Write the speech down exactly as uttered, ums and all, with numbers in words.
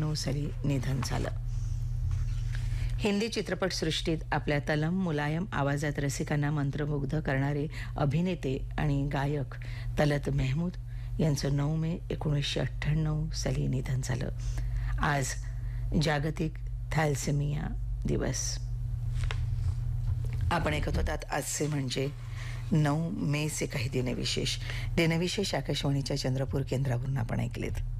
त्र्याण्णव साली निधन झालं. हिंदी चित्रपटसृष्टीत आपल्या तलम मुलायम आवाजात रसिकांना मंत्रमुग्ध करणारे अभिनेते आणि गायक तलत मेहमूद यांचं नऊ मे एकोणीसशे अठ्ठ्याण्णव साली निधन झालं. आज जागतिक थॅलेसेमिया दिवस. आपण ऐकत होतात आजचे म्हणजे नऊ मेचे काही दिनविशेष. दिनविशेष आकाशवाणीच्या चंद्रपूर केंद्रावरून आपण ऐकलेत.